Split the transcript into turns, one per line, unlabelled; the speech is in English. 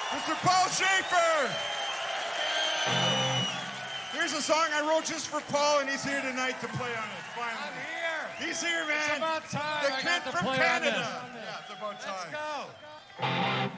Mr. Paul Schaefer! Here's a song I wrote just for Paul, and he's here tonight to play on it, finally.
I'm here.
He's here, man.
It's about time.
The kid from Canada. Yeah, it's about time.
Let's go.